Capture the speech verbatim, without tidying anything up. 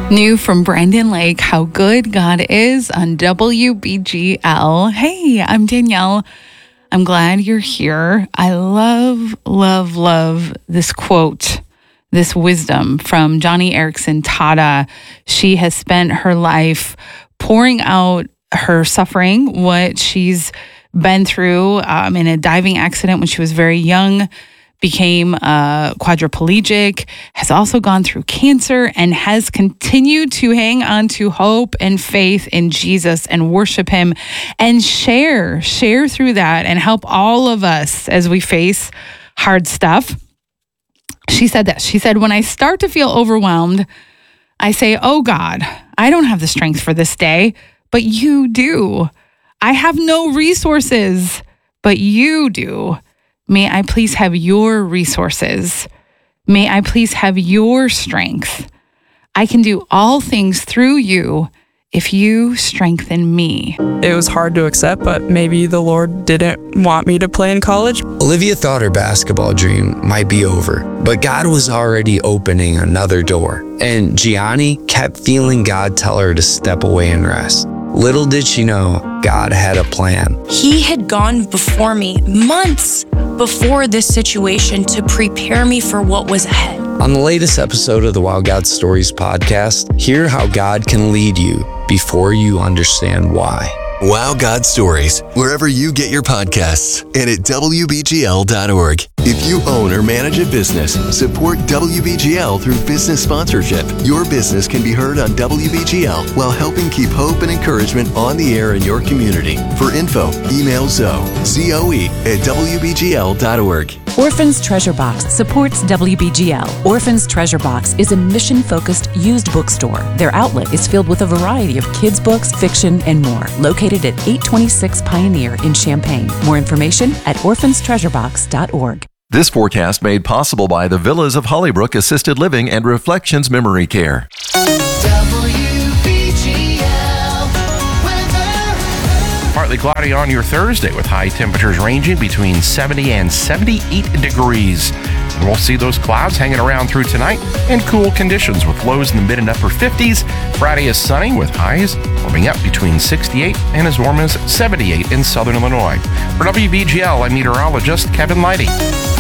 New from Brandon Lake, How Good God Is on W B G L. Hey, I'm Danielle. I'm glad you're here. I love, love, love this quote, this wisdom from Johnny Erickson Tada. She has spent her life pouring out her suffering, what she's been through um, in a diving accident when she was very young, became uh, quadriplegic, has also gone through cancer, and has continued to hang on to hope and faith in Jesus and worship him and share, share through that and help all of us as we face hard stuff. She said that. She said, when I start to feel overwhelmed, I say, oh God, I don't have the strength for this day, but you do. I have no resources, but you do. May I please have your resources. May I please have your strength. I can do all things through you if you strengthen me. It was hard to accept, but maybe the Lord didn't want me to play in college. Olivia thought her basketball dream might be over, but God was already opening another door. And Gianni kept feeling God tell her to step away and rest. Little did she know, God had a plan. He had gone before me months before this situation to prepare me for what was ahead. On the latest episode of the Wow God Stories podcast, hear how God can lead you before you understand why. Wow God Stories, wherever you get your podcasts, and at W B G L dot org. If you own or manage a business, support W B G L through business sponsorship. Your business can be heard on W B G L while helping keep hope and encouragement on the air in your community. For info, email Zoe, Z O E, at W B G L dot org. Orphan's Treasure Box supports W B G L. Orphan's Treasure Box is a mission-focused used bookstore. Their outlet is filled with a variety of kids' books, fiction, and more. Located at eight twenty-six Pioneer in Champaign. More information at orphans treasure box dot org. This forecast made possible by the Villas of Hollybrook Assisted Living and Reflections Memory Care. W B G L weather. Partly cloudy on your Thursday with high temperatures ranging between seventy and seventy-eight degrees. And we'll see those clouds hanging around through tonight and cool conditions with lows in the mid and upper fifties. Friday is sunny with highs warming up between sixty-eight and as warm as seventy-eight in southern Illinois. For W B G L, I'm meteorologist Kevin Leidy.